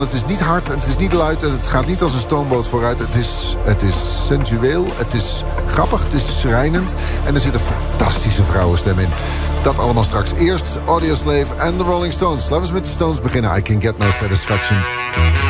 Het is niet hard, het is niet luid en het gaat niet als een stoomboot vooruit. Het is sensueel, het is grappig, het is schrijnend. En er zit een fantastische vrouwenstem in. Dat allemaal straks. Eerst Audioslave en de Rolling Stones. Laten we eens met de Stones beginnen. I Can Get No Satisfaction.